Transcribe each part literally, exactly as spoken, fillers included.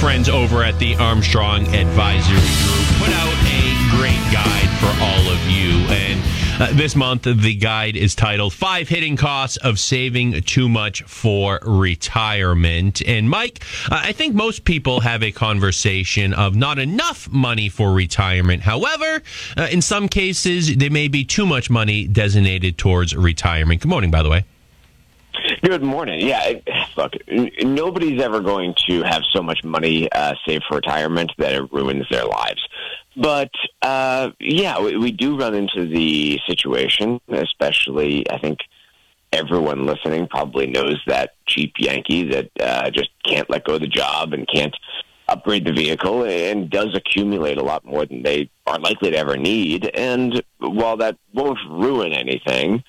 friends over at the Armstrong Advisory Group put out a great guide for all of you. And uh, this month, the guide is titled Five Hidden Costs of Saving Too Much for Retirement. And Mike, uh, I think most people have a conversation of not enough money for retirement. However, uh, in some cases, there may be too much money designated towards retirement. Good morning, by the way. Good morning. Yeah, look, n- nobody's ever going to have so much money uh, saved for retirement that it ruins their lives. But, uh, yeah, we, we do run into the situation, especially, I think everyone listening probably knows that cheap Yankee that uh, just can't let go of the job and can't upgrade the vehicle and does accumulate a lot more than they are likely to ever need. And while that won't ruin anything,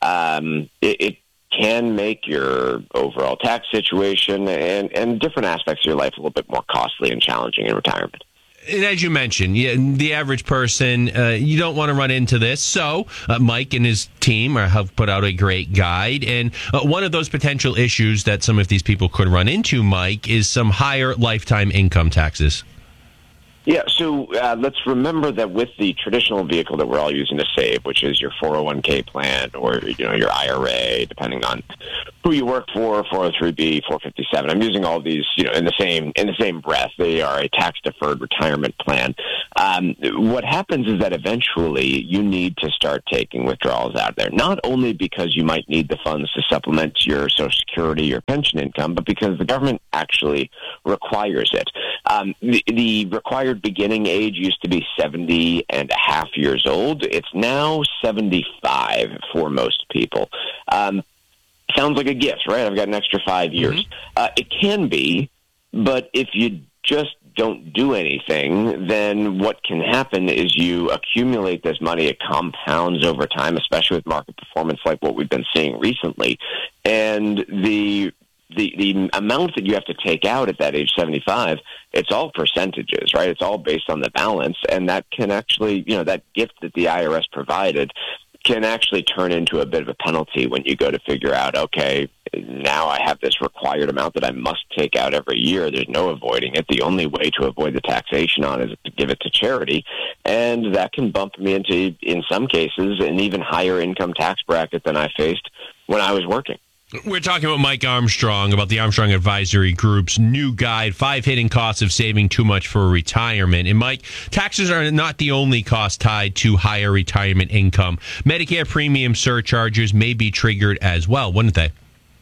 um, it, it can make your overall tax situation and, and different aspects of your life a little bit more costly and challenging in retirement. And as you mentioned, yeah, the average person, uh, you don't want to run into this. So uh, Mike and his team are, have put out a great guide. And uh, one of those potential issues that some of these people could run into, Mike, is some higher lifetime income taxes. Yeah, so uh, let's remember that with the traditional vehicle that we're all using to save, which is your four oh one k plan or you know your I R A, depending on who you work for, four oh three b, four fifty-seven. I'm using all these, you know, in the same in the same breath. They are a tax-deferred retirement plan. Um, what happens is that eventually you need to start taking withdrawals out of there, not only because you might need the funds to supplement your Social Security, your pension income, but because the government actually requires it. Um, the, the required beginning age used to be seventy and a half years old. It's now seventy-five for most people. Um, sounds like a gift, right? I've got an extra five years. Mm-hmm. Uh, it can be, but if you just don't do anything, then what can happen is you accumulate this money. It compounds over time, especially with market performance like what we've been seeing recently. And the The, the amount that you have to take out at that age seventy-five, it's all percentages, right? It's all based on the balance, and that can actually, you know, that gift that the I R S provided can actually turn into a bit of a penalty when you go to figure out, okay, now I have this required amount that I must take out every year. There's no avoiding it. The only way to avoid the taxation on it is to give it to charity, and that can bump me into, in some cases, an even higher income tax bracket than I faced when I was working. We're talking about Mike Armstrong, about the Armstrong Advisory Group's new guide, Five Hidden Costs of Saving Too Much for Retirement. And Mike, taxes are not the only cost tied to higher retirement income. Medicare premium surcharges may be triggered as well, wouldn't they?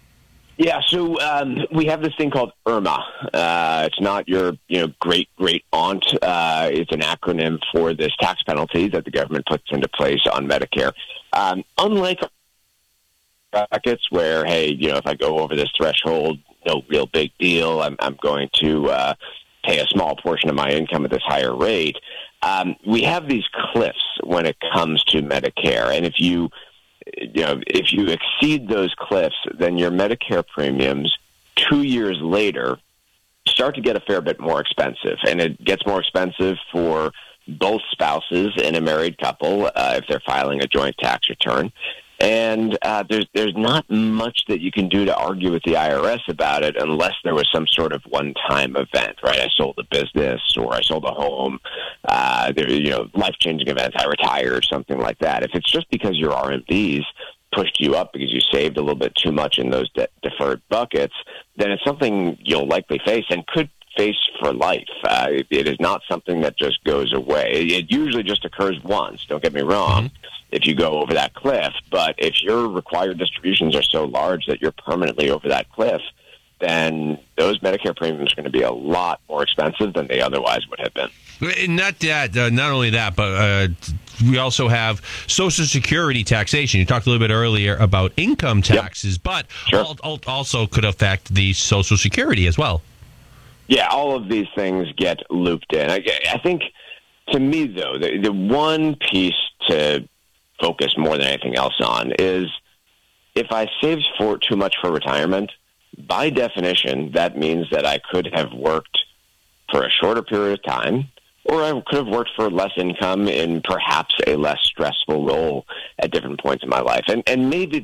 Yeah, so um, we have this thing called I R M A. Uh, it's not your you know great great aunt. Uh, it's an acronym for this tax penalty that the government puts into place on Medicare. Um, unlike brackets where, hey, you know, if I go over this threshold, no real big deal. I'm, I'm going to uh, pay a small portion of my income at this higher rate. Um, we have these cliffs when it comes to Medicare, and if you, you know, if you exceed those cliffs, then your Medicare premiums two years later start to get a fair bit more expensive, and it gets more expensive for both spouses in a married couple uh, if they're filing a joint tax return. And uh, there's there's not much that you can do to argue with the I R S about it unless there was some sort of one-time event, right? I sold a business or I sold a home, uh, there, you know, life-changing events, I retired, something like that. If it's just because your R M Ds pushed you up because you saved a little bit too much in those de- deferred buckets, then it's something you'll likely face and could face for life. Uh, it, it is not something that just goes away. It, it usually just occurs once, don't get me wrong, mm-hmm. if you go over that cliff. But if your required distributions are so large that you're permanently over that cliff, then those Medicare premiums are going to be a lot more expensive than they otherwise would have been. Not that, uh, not only that, but uh, we also have Social Security taxation. You talked a little bit earlier about income taxes, yep. but sure. al- also could affect the Social Security as well. Yeah, all of these things get looped in. I, I think, to me, though, the, the one piece to focus more than anything else on is if I saved for too much for retirement, by definition, that means that I could have worked for a shorter period of time, or I could have worked for less income in perhaps a less stressful role at different points in my life. And, and maybe that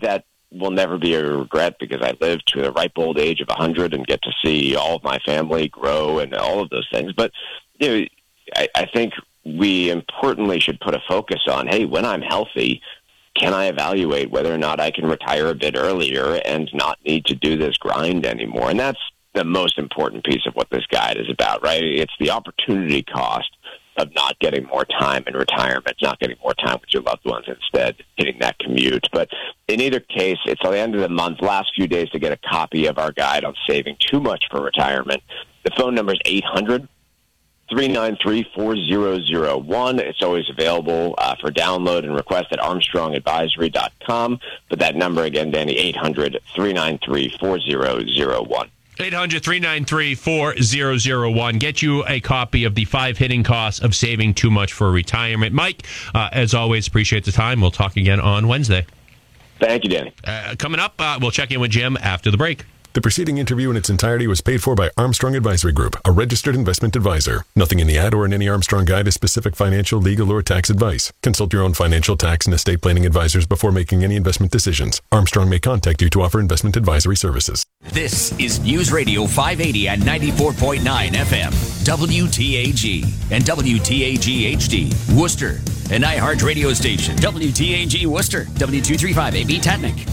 will never be a regret because I lived to the ripe old age of one hundred and get to see all of my family grow and all of those things. But you know, I, I think we importantly should put a focus on, hey, when I'm healthy, can I evaluate whether or not I can retire a bit earlier and not need to do this grind anymore? And that's the most important piece of what this guide is about, right? It's the opportunity cost of not getting more time in retirement, not getting more time with your loved ones, instead hitting that commute. But in either case, it's at the end of the month, last few days to get a copy of our guide on saving too much for retirement. The phone number is eight hundred, three nine three, four zero zero one. It's always available uh, for download and request at armstrong advisory dot com. But that number again, Danny, eight hundred, three nine three, four zero zero one. eight hundred, three nine three, four zero zero one. Get you a copy of the five hidden costs of saving too much for retirement. Mike, uh, as always, appreciate the time. We'll talk again on Wednesday. Thank you, Danny. Uh, coming up, uh, we'll check in with Jim after the break. The preceding interview in its entirety was paid for by Armstrong Advisory Group, a registered investment advisor. Nothing in the ad or in any Armstrong guide is specific financial, legal, or tax advice. Consult your own financial, tax, and estate planning advisors before making any investment decisions. Armstrong may contact you to offer investment advisory services. This is News Radio five eighty and ninety-four point nine F M, W T A G, and W T A G H D, Worcester, an iHeart radio station, W T A G Worcester, W two thirty-five A B Tatnick.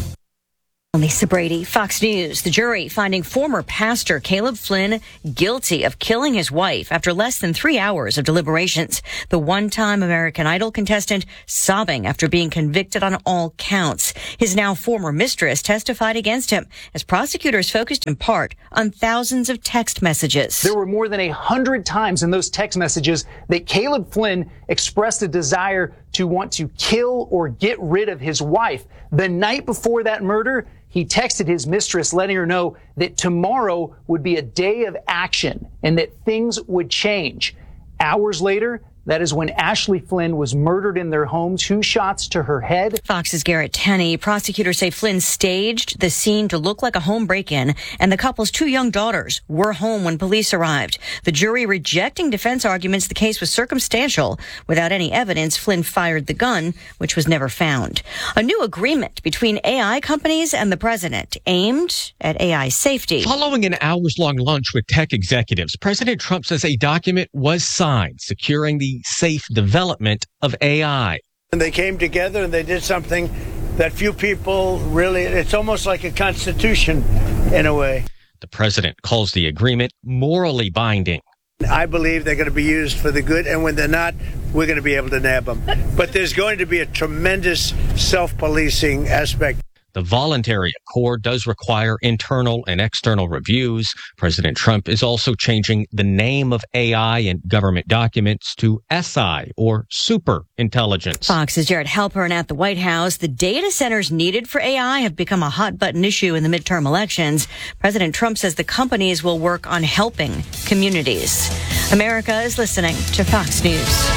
Lisa Brady, Fox News. The jury finding former pastor Caleb Flynn guilty of killing his wife after less than three hours of deliberations. The one-time American Idol contestant sobbing after being convicted on all counts. His now former mistress testified against him as prosecutors focused in part on thousands of text messages. There were more than a hundred times in those text messages that Caleb Flynn expressed a desire to want to kill or get rid of his wife. The night before that murder, he texted his mistress letting her know that tomorrow would be a day of action and that things would change. Hours later, that is when Ashley Flynn was murdered in their home, two shots to her head. Fox's Garrett Tenney. Prosecutors say Flynn staged the scene to look like a home break-in, and the couple's two young daughters were home when police arrived. The jury rejecting defense arguments the case was circumstantial. Without any evidence, Flynn fired the gun, which was never found. A new agreement between A I companies and the president aimed at A I safety. Following an hours-long lunch with tech executives, President Trump says a document was signed securing the safe development of A I. And they came together and they did something that few people really, it's almost like a constitution in a way. The president calls the agreement morally binding. I believe they're going to be used for the good, and when they're not, we're going to be able to nab them. But there's going to be a tremendous self-policing aspect. The voluntary accord does require internal and external reviews. President Trump is also changing the name of A I in government documents to S I, or super intelligence. Fox's Jared Halpern at the White House. The data centers needed for A I have become a hot button issue in the midterm elections. President Trump says the companies will work on helping communities. America is listening to Fox News.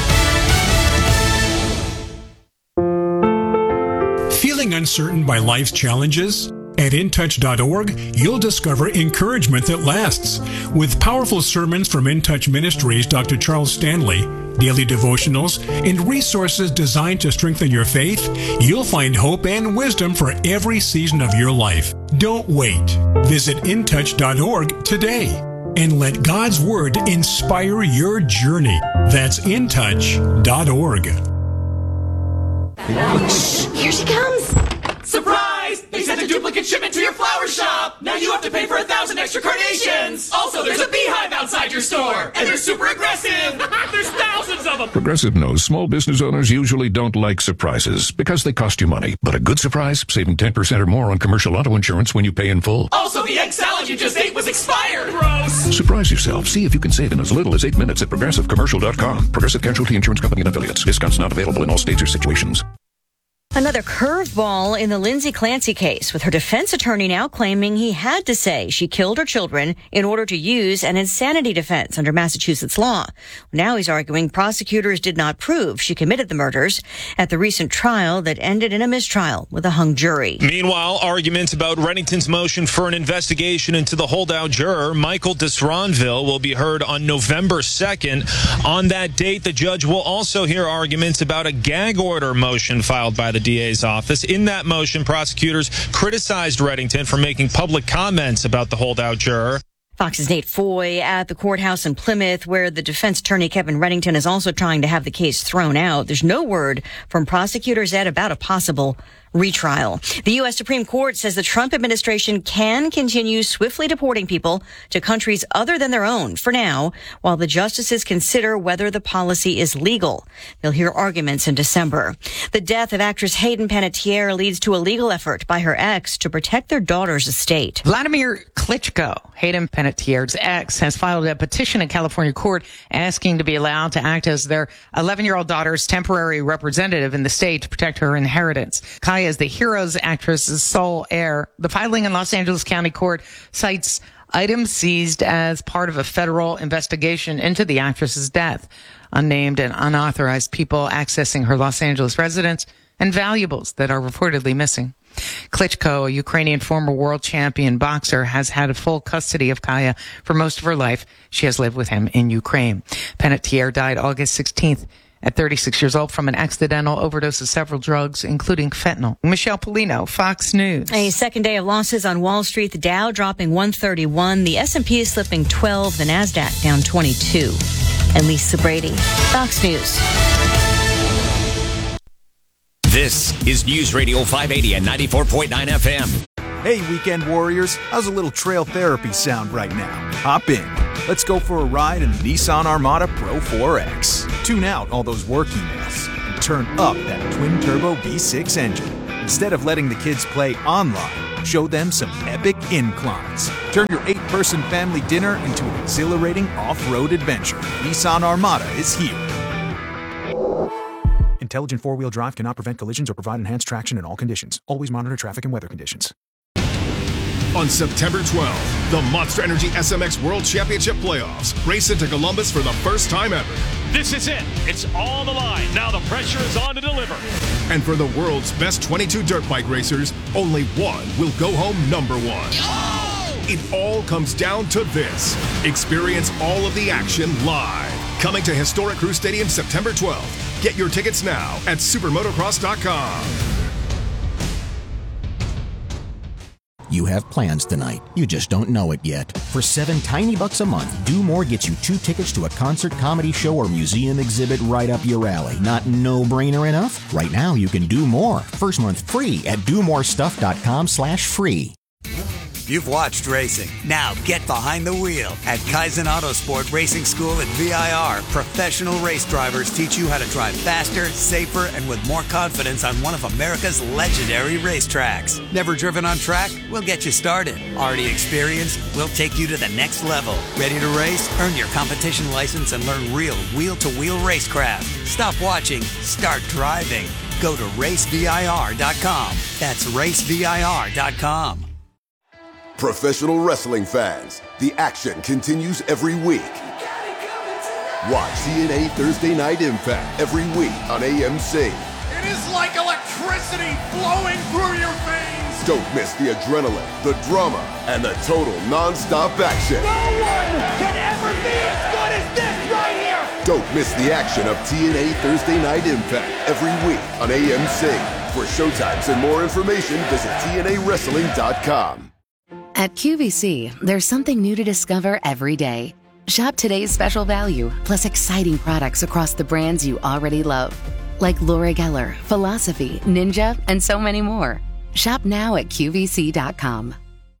Feeling uncertain by life's challenges? At in touch dot org, you'll discover encouragement that lasts. With powerful sermons from In Touch Ministries' Doctor Charles Stanley, daily devotionals, and resources designed to strengthen your faith, you'll find hope and wisdom for every season of your life. Don't wait. Visit in touch dot org today and let God's Word inspire your journey. That's in touch dot org. Here she comes! Surprise! They sent a duplicate shipment to your flower shop! Now you have to pay for a thousand extra carnations! Also, there's a beehive outside your store! And they're super aggressive! There's thousands of them! Progressive knows small business owners usually don't like surprises because they cost you money. But a good surprise? Saving ten percent or more on commercial auto insurance when you pay in full. Also, the egg salad you just ate was expired! Gross! Surprise yourself. See if you can save in as little as eight minutes at progressive commercial dot com. Progressive Casualty Insurance Company and Affiliates. Discounts not available in all states or situations. Another curveball in the Lindsay Clancy case, with her defense attorney now claiming he had to say she killed her children in order to use an insanity defense under Massachusetts law. Now he's arguing prosecutors did not prove she committed the murders at the recent trial that ended in a mistrial with a hung jury. Meanwhile, arguments about Reddington's motion for an investigation into the holdout juror, Michael Disronville, will be heard on November second. On that date, the judge will also hear arguments about a gag order motion filed by the D A's office. In that motion, prosecutors criticized Reddington for making public comments about the holdout juror. Fox's Nate Foy at the courthouse in Plymouth, where the defense attorney Kevin Reddington is also trying to have the case thrown out. There's no word from prosecutors yet about a possible retrial. The U S Supreme Court says the Trump administration can continue swiftly deporting people to countries other than their own for now, while the justices consider whether the policy is legal. They'll hear arguments in December. The death of actress Hayden Panettiere leads to a legal effort by her ex to protect their daughter's estate. Vladimir Klitschko, Hayden Panettiere's ex, has filed a petition in California court asking to be allowed to act as their eleven-year-old daughter's temporary representative in the state to protect her inheritance. Kaya is the Heroes actress's sole heir. The filing in Los Angeles County Court cites items seized as part of a federal investigation into the actress's death, unnamed and unauthorized people accessing her Los Angeles residence, and valuables that are reportedly missing. Klitschko, a Ukrainian former world champion boxer, has had full custody of Kaya for most of her life. She has lived with him in Ukraine. Panettiere died August sixteenth at thirty-six years old from an accidental overdose of several drugs, including fentanyl. Michelle Polino, Fox News. A second day of losses on Wall Street. The Dow dropping one thirty-one. The S and P is slipping twelve. The NASDAQ down twenty-two. And Lisa Brady, Fox News. This is News Radio five eighty and ninety-four point nine F M. Hey, weekend warriors. How's a little trail therapy sound right now? Hop in. Let's go for a ride in the Nissan Armada Pro four X. Tune out all those work emails and turn up that twin-turbo V six engine. Instead of letting the kids play online, show them some epic inclines. Turn your eight-person family dinner into an exhilarating off-road adventure. Nissan Armada is here. Intelligent four-wheel drive cannot prevent collisions or provide enhanced traction in all conditions. Always monitor traffic and weather conditions. On September twelfth, the Monster Energy S M X World Championship Playoffs race into Columbus for the first time ever. This is it. It's on the line. Now the pressure is on to deliver. And for the world's best twenty-two dirt bike racers, only one will go home number one. Oh! It all comes down to this. Experience all of the action live. Coming to historic Crew Stadium September twelfth. Get your tickets now at supermotocross dot com. You have plans tonight. You just don't know it yet. For seven tiny bucks a month, Do More gets you two tickets to a concert, comedy show, or museum exhibit right up your alley. Not no-brainer enough? Right now, you can do more. First month free at do more stuff dot com slash free. You've watched racing. Now get behind the wheel. At Kaizen Autosport Racing School at V I R, professional race drivers teach you how to drive faster, safer, and with more confidence on one of America's legendary racetracks. Never driven on track? We'll get you started. Already experienced? We'll take you to the next level. Ready to race? Earn your competition license and learn real wheel-to-wheel racecraft. Stop watching. Start driving. Go to race V I R dot com. That's race V I R dot com. Professional wrestling fans, the action continues every week. Watch T N A Thursday Night Impact every week on A M C. It is like electricity flowing through your veins. Don't miss the adrenaline, the drama, and the total non-stop action. No one can ever be as good as this right here. Don't miss the action of T N A Thursday Night Impact every week on A M C. For showtimes and more information, visit T N A wrestling dot com. At Q V C, there's something new to discover every day. Shop today's special value, plus exciting products across the brands you already love. Like Laura Geller, Philosophy, Ninja, and so many more. Shop now at Q V C dot com.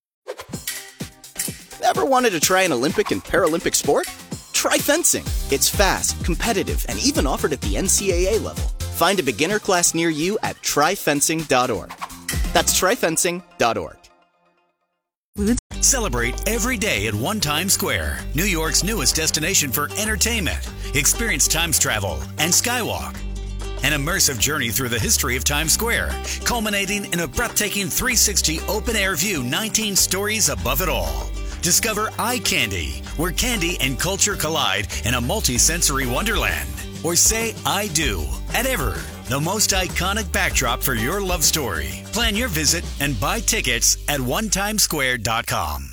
Ever wanted to try an Olympic and Paralympic sport? Try fencing. It's fast, competitive, and even offered at the N C A A level. Find a beginner class near you at try fencing dot org. That's try fencing dot org. Celebrate every day at One Times Square, New York's newest destination for entertainment. Experience Times Travel and Skywalk. An immersive journey through the history of Times Square, culminating in a breathtaking three sixty open-air view, nineteen stories above it all. Discover Eye Candy, where candy and culture collide in a multi-sensory wonderland. Or say I do at Ever, the most iconic backdrop for your love story. Plan your visit and buy tickets at one times square dot com.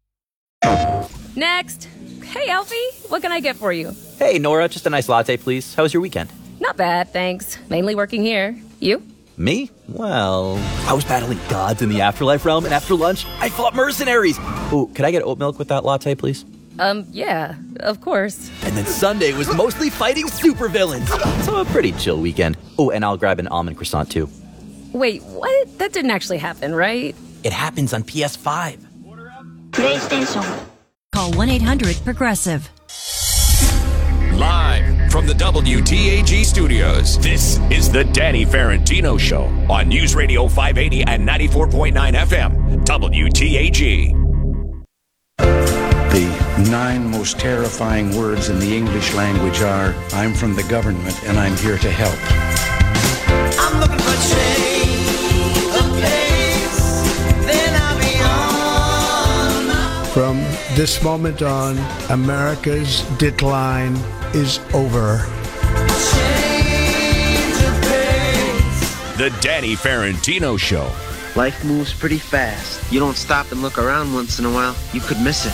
Next. Hey, Alfie, what can I get for you? Hey, Nora, just a nice latte, please. How was your weekend? Not bad, thanks. Mainly working here. You? Me? Well, I was battling gods in the afterlife realm, and after lunch, I fought mercenaries. Ooh, could I get oat milk with that latte, please? Um, yeah, of course. And then Sunday was mostly fighting supervillains. So a pretty chill weekend. Oh, and I'll grab an almond croissant, too. Wait, what? That didn't actually happen, right? It happens on P S five. PlayStation. Call one eight hundred progressive. Live from the W T A G studios, this is the Danny Ferentino Show on News Radio five eighty and ninety-four point nine F M, W T A G. The nine most terrifying words in the English language are, I'm from the government and I'm here to help. I'm looking for change of pace, then I'll be on. From this moment on, America's decline is over. The Danny Ferentino Show. Life moves pretty fast. You don't stop and look around once in a while, you could miss it.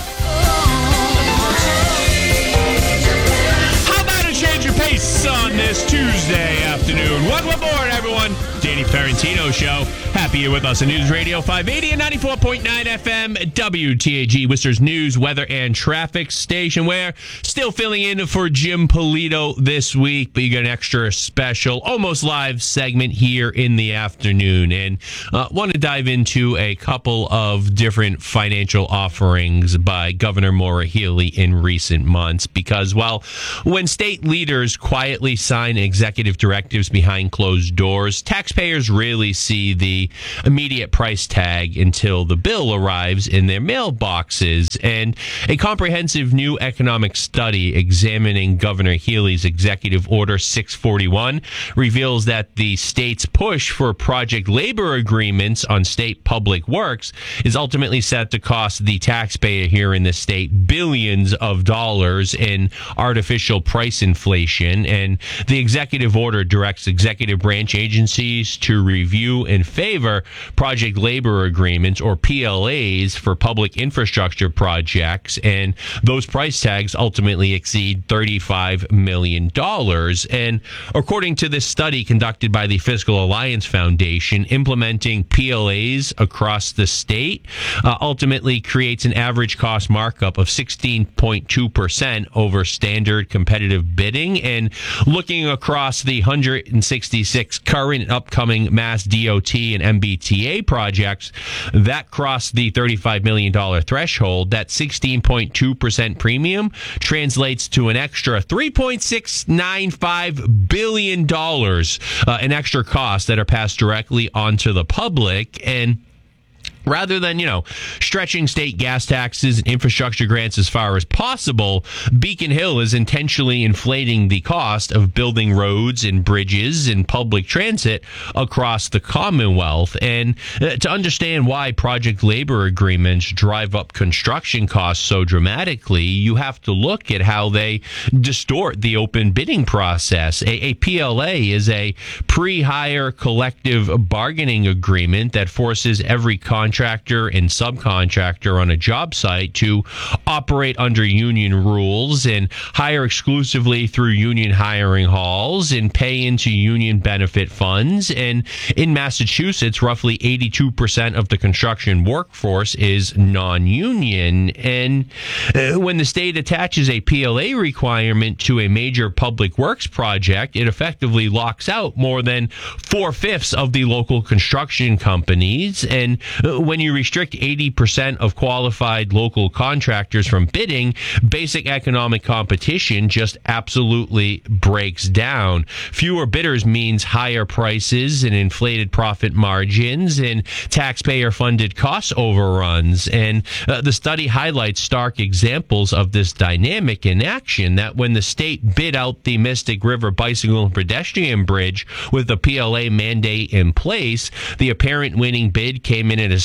How about a change of pace on this Tuesday afternoon? Welcome aboard, everyone. Danny Ferentino Show. Happy you're with us on News Radio five eighty and ninety-four point nine F M, W T A G, Worcester's news, weather, and traffic station. We're still filling in for Jim Polito this week, but you got an extra special, almost live segment here in the afternoon. And uh, want to dive into a couple of different financial offerings by Governor Maura Healey in recent months, because while when state leaders quietly sign executive directives behind closed doors, taxpayers rarely see the immediate price tag until the bill arrives in their mailboxes. And a comprehensive new economic study examining Governor Healey's Executive Order six forty-one reveals that the state's push for project labor agreements on state public works is ultimately set to cost the taxpayer here in the state billions of dollars in artificial price inflation. And the executive order directs executive branch agencies to review and favor project labor agreements, or P L As, for public infrastructure projects, and those price tags ultimately exceed thirty-five million dollars. And according to this study conducted by the Fiscal Alliance Foundation, implementing P L As across the state uh, ultimately creates an average cost markup of sixteen point two percent over standard competitive bidding. And looking across the one hundred sixty-six current and upcoming Mass D O T and M B T A projects that cross the thirty-five million dollars threshold, that sixteen point two percent premium translates to an extra three point six nine five billion dollars uh, in extra costs that are passed directly onto the public. And rather than, you know, stretching state gas taxes and infrastructure grants as far as possible, Beacon Hill is intentionally inflating the cost of building roads and bridges and public transit across the Commonwealth. And uh, to understand why project labor agreements drive up construction costs so dramatically, you have to look at how they distort the open bidding process. A, a P L A is a pre-hire collective bargaining agreement that forces every contractor and subcontractor on a job site to operate under union rules and hire exclusively through union hiring halls and pay into union benefit funds. And in Massachusetts, roughly eighty-two percent of the construction workforce is non-union. And uh, when the state attaches a P L A requirement to a major public works project, it effectively locks out more than four-fifths of the local construction companies. And uh, when you restrict eighty percent of qualified local contractors from bidding, basic economic competition just absolutely breaks down. Fewer bidders means higher prices and inflated profit margins and taxpayer-funded cost overruns. And uh, the study highlights stark examples of this dynamic in action, that when the state bid out the Mystic River Bicycle and Pedestrian Bridge with the P L A mandate in place, the apparent winning bid came in at a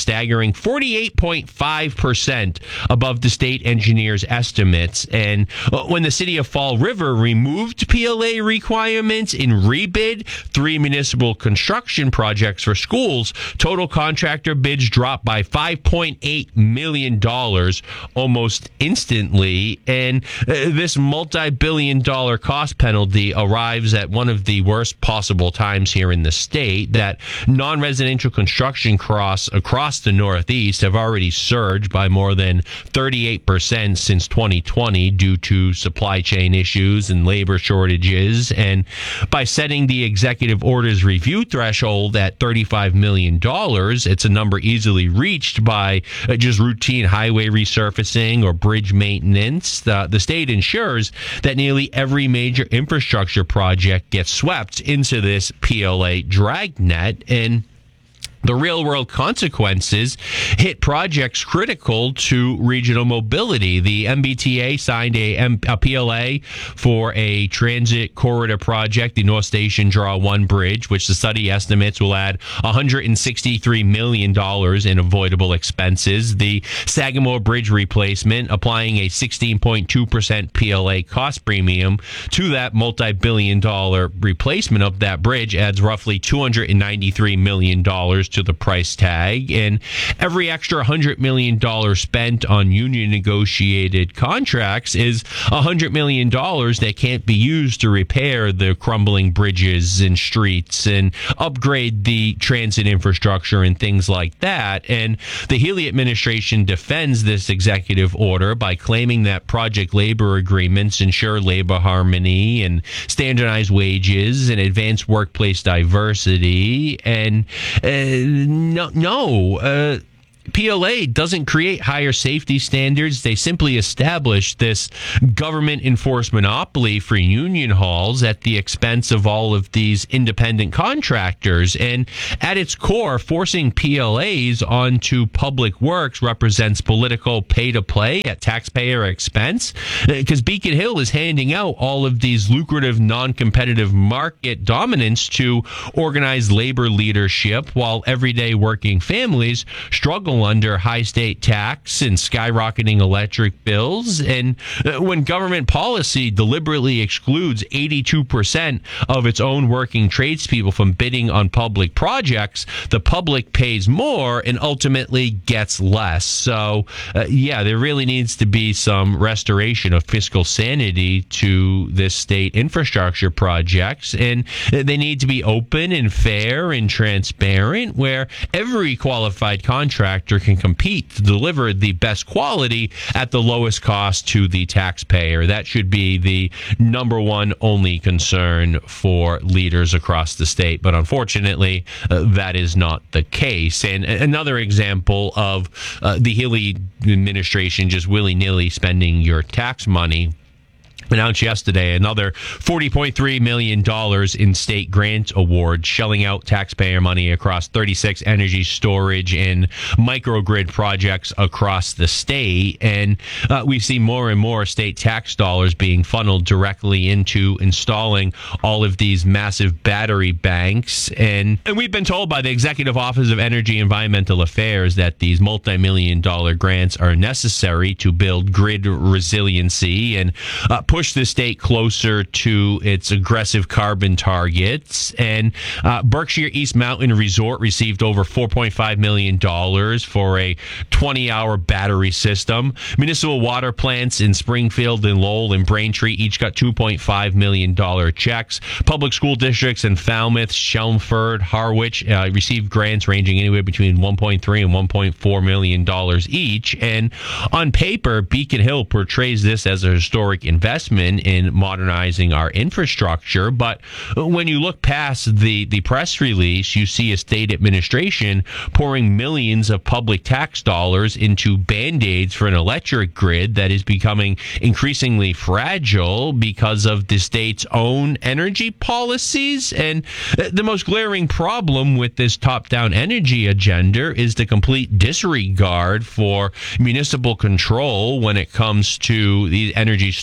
staggering forty-eight point five percent above the state engineer's estimates. And when the city of Fall River removed P L A requirements in rebid three municipal construction projects for schools, total contractor bids dropped by five point eight million dollars almost instantly. And uh, this multi-billion dollar cost penalty arrives at one of the worst possible times here in the state, that non-residential construction costs across the Northeast have already surged by more than thirty-eight percent since twenty twenty due to supply chain issues and labor shortages. And by setting the executive orders review threshold at thirty-five million dollars, it's a number easily reached by uh, just routine highway resurfacing or bridge maintenance. The, the state ensures that nearly every major infrastructure project gets swept into this P L A dragnet, and the real-world consequences hit projects critical to regional mobility. The M B T A signed a, M- a P L A for a transit corridor project, the North Station Draw one Bridge, which the study estimates will add one hundred sixty-three million dollars in avoidable expenses. The Sagamore Bridge replacement, applying a sixteen point two percent P L A cost premium to that multi-billion dollar replacement of that bridge, adds roughly two hundred ninety-three million dollars to the price tag. And every extra one hundred million dollars spent on union negotiated contracts is one hundred million dollars that can't be used to repair the crumbling bridges and streets and upgrade the transit infrastructure and things like that. And the Healy administration defends this executive order by claiming that project labor agreements ensure labor harmony and standardized wages and advance workplace diversity. And uh, no, no, uh, P L A doesn't create higher safety standards. They simply establish this government enforced monopoly for union halls at the expense of all of these independent contractors. And at its core, forcing P L As onto public works represents political pay-to-play at taxpayer expense, because Beacon Hill is handing out all of these lucrative non-competitive market dominance to organized labor leadership, while everyday working families struggle under high state tax and skyrocketing electric bills. And when government policy deliberately excludes eighty-two percent of its own working tradespeople from bidding on public projects, the public pays more and ultimately gets less. So, uh, yeah, there really needs to be some restoration of fiscal sanity to this state infrastructure projects. And they need to be open and fair and transparent, where every qualified contractor can compete to deliver the best quality at the lowest cost to the taxpayer. That should be the number one only concern for leaders across the state. But unfortunately, uh, that is not the case. And another example of uh, the Healy administration just willy-nilly spending your tax money announced yesterday another forty point three million dollars in state grant awards, shelling out taxpayer money across thirty-six energy storage and microgrid projects across the state. And uh, we see more and more state tax dollars being funneled directly into installing all of these massive battery banks. And, and we've been told by the Executive Office of Energy and Environmental Affairs that these multi-million dollar grants are necessary to build grid resiliency and uh, push the state closer to its aggressive carbon targets. And uh, Berkshire East Mountain Resort received over four point five million dollars for a twenty hour battery system. Municipal water plants in Springfield and Lowell and Braintree each got two point five million dollars checks. Public school districts in Falmouth, Chelmsford, Harwich uh, received grants ranging anywhere between one point three and one point four million dollars each. And on paper, Beacon Hill portrays this as a historic investment in modernizing our infrastructure. But when you look past the, the press release, you see a state administration pouring millions of public tax dollars into Band-Aids for an electric grid that is becoming increasingly fragile because of the state's own energy policies. And the most glaring problem with this top-down energy agenda is the complete disregard for municipal control when it comes to these energy storage facilities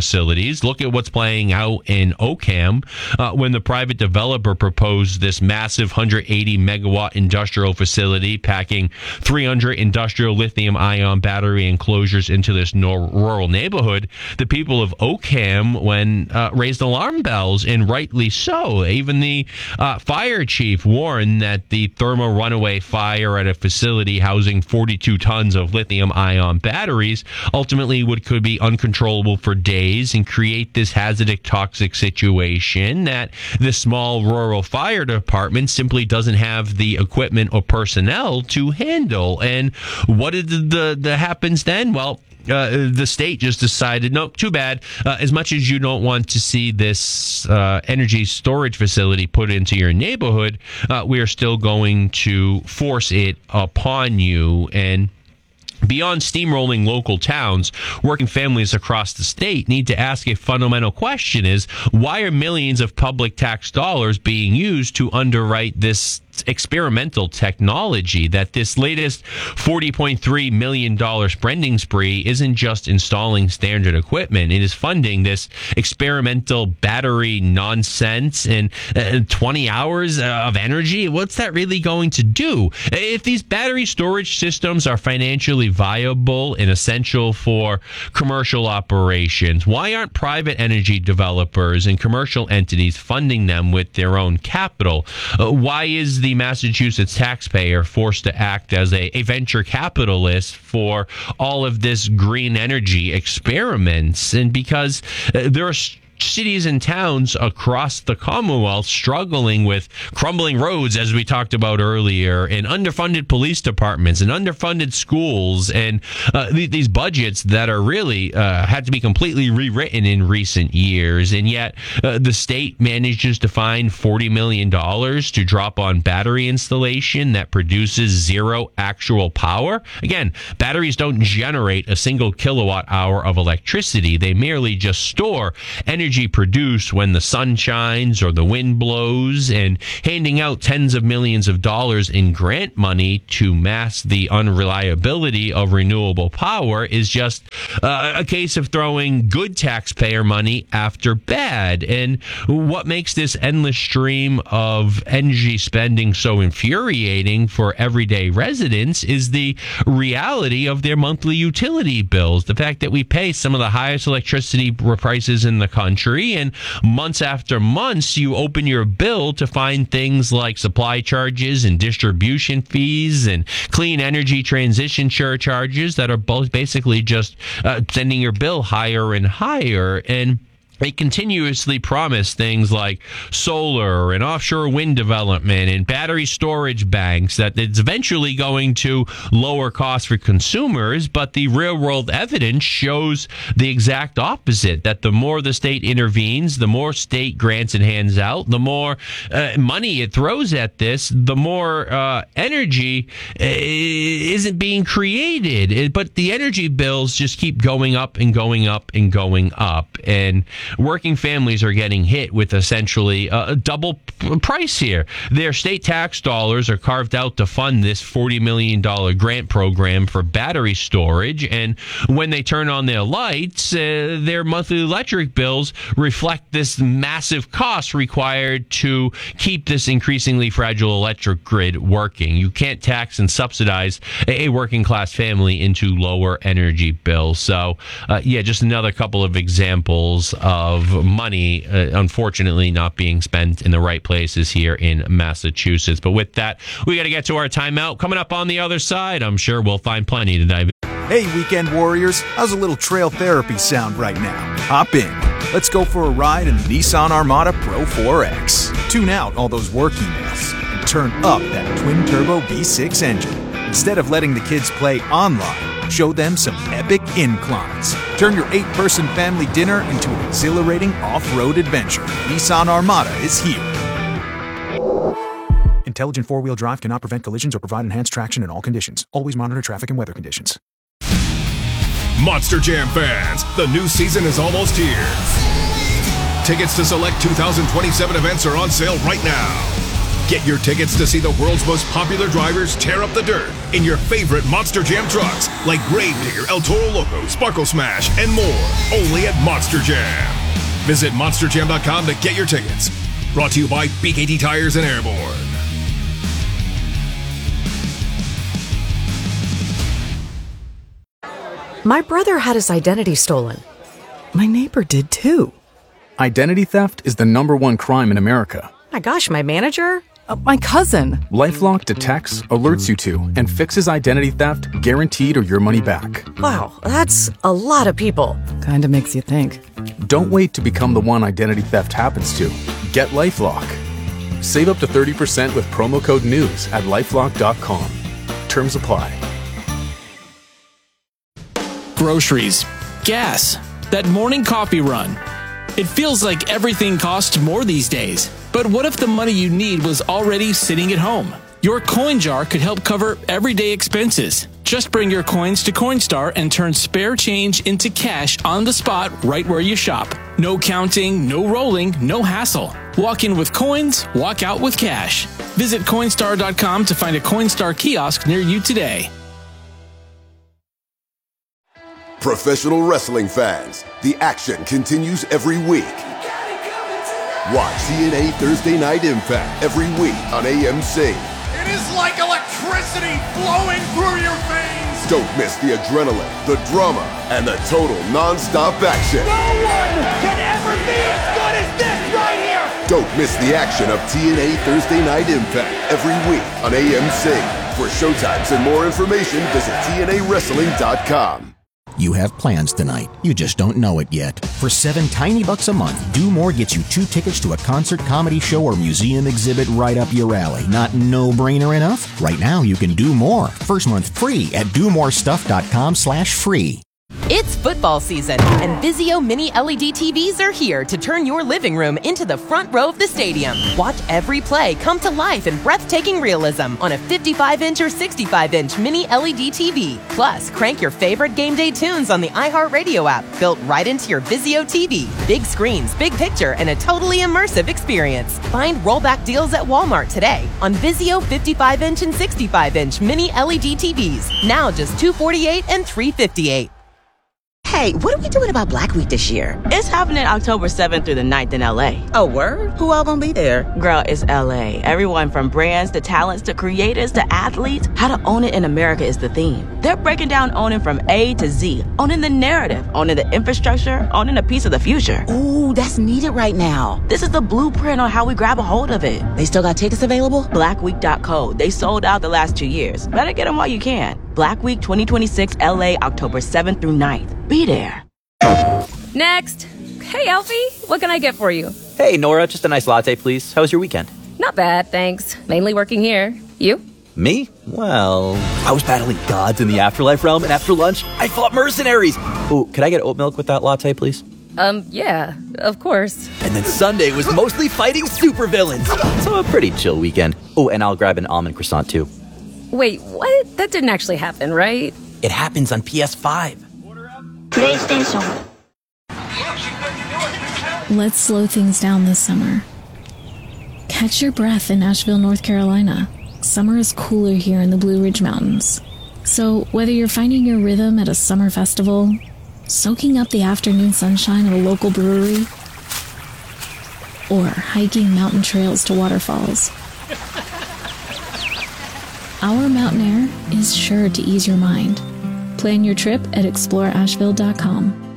facilities. Look at what's playing out in Ocam uh, when the private developer proposed this massive one hundred eighty megawatt industrial facility packing three hundred industrial lithium ion battery enclosures into this nor- rural neighborhood. The people of Ocam when uh, raised alarm bells, and rightly so. Even the uh, fire chief warned that the thermal runaway fire at a facility housing forty-two tons of lithium ion batteries ultimately would could be uncontrollable for days and create this hazardous toxic situation that the small rural fire department simply doesn't have the equipment or personnel to handle. And what did the, the, the happens then? Well, Uh, the state just decided, nope, too bad. Uh, as much as you don't want to see this uh, energy storage facility put into your neighborhood, uh, we are still going to force it upon you. And beyond steamrolling local towns, working families across the state need to ask a fundamental question: is why are millions of public tax dollars being used to underwrite this experimental technology? That this latest forty point three million dollars spending spree isn't just installing standard equipment. It is funding this experimental battery nonsense and uh, twenty hours of energy. What's that really going to do? If these battery storage systems are financially viable and essential for commercial operations, why aren't private energy developers and commercial entities funding them with their own capital? Uh, why is the Massachusetts taxpayer forced to act as a, a venture capitalist for all of this green energy experiments? And because uh, there are cities and towns across the Commonwealth struggling with crumbling roads, as we talked about earlier, and underfunded police departments and underfunded schools, and uh, th- these budgets that are really uh, had to be completely rewritten in recent years. And yet uh, the state manages to find forty million dollars to drop on battery installation that produces zero actual power. Again, batteries don't generate a single kilowatt hour of electricity. They merely just store energy produced when the sun shines or the wind blows, and handing out tens of millions of dollars in grant money to mask the unreliability of renewable power is just uh, a case of throwing good taxpayer money after bad. And what makes this endless stream of energy spending so infuriating for everyday residents is the reality of their monthly utility bills. The fact that we pay some of the highest electricity prices in the country, and months after months you open your bill to find things like supply charges and distribution fees and clean energy transition surcharges that are both basically just uh, sending your bill higher and higher. And they continuously promise things like solar and offshore wind development and battery storage banks that it's eventually going to lower costs for consumers, but the real-world evidence shows the exact opposite, that the more the state intervenes, the more state grants and hands out, the more uh, money it throws at this, the more uh, energy uh, isn't being created. But the energy bills just keep going up and going up and going up, and working families are getting hit with essentially a double price here. Their state tax dollars are carved out to fund this forty million dollars grant program for battery storage, and when they turn on their lights, uh, their monthly electric bills reflect this massive cost required to keep this increasingly fragile electric grid working. You can't tax and subsidize a working class family into lower energy bills. So, uh, yeah, just another couple of examples of of money, uh, unfortunately, not being spent in the right places here in Massachusetts. But with that, we got to get to our timeout. Coming up on the other side, I'm sure we'll find plenty to dive in. Hey, weekend warriors, how's a little trail therapy sound right now? Hop in. Let's go for a ride in the Nissan Armada Pro four X. Tune out all those work emails and turn up that twin-turbo V six engine. Instead of letting the kids play online, show them some epic inclines. Turn your eight-person family dinner into an exhilarating off-road adventure. Nissan Armada is here. Intelligent four-wheel drive cannot prevent collisions or provide enhanced traction in all conditions. Always monitor traffic and weather conditions. Monster Jam fans, the new season is almost here. Tickets to select two thousand twenty-seven events are on sale right now. Get your tickets to see the world's most popular drivers tear up the dirt in your favorite Monster Jam trucks like Gravedigger, El Toro Loco, Sparkle Smash, and more. Only at Monster Jam. Visit monster jam dot com to get your tickets. Brought to you by B K T Tires and Airborne. My brother had his identity stolen. My neighbor did too. Identity theft is the number one crime in America. My gosh, my manager? Uh, my cousin. LifeLock detects, alerts you to, and fixes identity theft guaranteed or your money back. Wow, that's a lot of people. Kinda makes you think. Don't wait to become the one identity theft happens to. Get LifeLock. Save up to thirty percent with promo code NEWS at lifelock dot com. Terms apply. Groceries, gas, that morning coffee run. It feels like everything costs more these days. But what if the money you need was already sitting at home? Your coin jar could help cover everyday expenses. Just bring your coins to Coinstar and turn spare change into cash on the spot right where you shop. No counting, no rolling, no hassle. Walk in with coins, walk out with cash. Visit Coinstar dot com to find a Coinstar kiosk near you today. Professional wrestling fans, the action continues every week. Watch T N A Thursday Night Impact every week on A M C. It is like electricity flowing through your veins. Don't miss the adrenaline, the drama, and the total non-stop action. No one can ever be as good as this right here. Don't miss the action of T N A Thursday Night Impact every week on A M C. For showtimes and more information, visit T N A wrestling dot com. You have plans tonight. You just don't know it yet. For seven tiny bucks a month, Do More gets you two tickets to a concert, comedy show, or museum exhibit right up your alley. Not no-brainer enough? Right now, you can do more. First month free at do more stuff dot com slash free. It's football season, and Vizio Mini L E D T Vs are here to turn your living room into the front row of the stadium. Watch every play come to life in breathtaking realism on a fifty-five inch or sixty-five inch Mini L E D T V. Plus, crank your favorite game day tunes on the iHeartRadio app, built right into your Vizio T V. Big screens, big picture, and a totally immersive experience. Find rollback deals at Walmart today on Vizio fifty-five inch and sixty-five inch Mini L E D T Vs. Now just two hundred forty-eight dollars and three hundred fifty-eight dollars. Hey, what are we doing about Black Week this year? It's happening October seventh through the ninth in L A. Oh, word? Who all gonna be there? Girl, it's L A. Everyone from brands to talents to creators to athletes. How to own it in America is the theme. They're breaking down owning from A to Z. Owning the narrative, owning the infrastructure, owning a piece of the future. Ooh, that's needed right now. This is the blueprint on how we grab a hold of it. They still got tickets available? black week dot co. They sold out the last two years. Better get them while you can. Black Week twenty twenty-six L A, October seventh through ninth. Be there. Next. Hey, Alfie, what can I get for you? Hey, Nora, just a nice latte, please. How was your weekend? Not bad, thanks. Mainly working here. You? Me? Well, I was battling gods in the afterlife realm, and after lunch, I fought mercenaries. Oh, could I get oat milk with that latte, please? Um, yeah, of course. And then Sunday was mostly fighting supervillains. So a pretty chill weekend. Oh, and I'll grab an almond croissant, too. Wait, what? That didn't actually happen, right? It happens on P S five. PlayStation. Let's slow things down this summer. Catch your breath in Asheville, North Carolina. Summer is cooler here in the Blue Ridge Mountains. So whether you're finding your rhythm at a summer festival, soaking up the afternoon sunshine at a local brewery, or hiking mountain trails to waterfalls, our mountain air is sure to ease your mind. Plan your trip at explore asheville dot com.